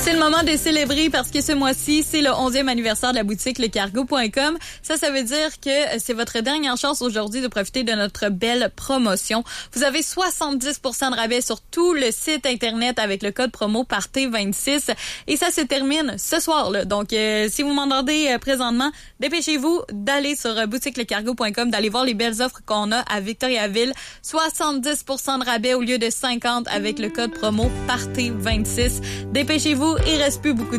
C'est le moment de célébrer parce que ce mois-ci, c'est le 11e anniversaire de la boutique lecargo.com. Ça veut dire que c'est votre dernière chance aujourd'hui de profiter de notre belle promotion. Vous avez 70% de rabais sur tout le site Internet avec le code promo PARTY26 et ça se termine ce soir, là. Donc, si vous m'entendez présentement, dépêchez-vous d'aller sur boutiquelecargo.com, d'aller voir les belles offres qu'on a à Victoriaville. 70% de rabais au lieu de 50 avec le code promo PARTY26. Dépêchez-vous, il reste plus beaucoup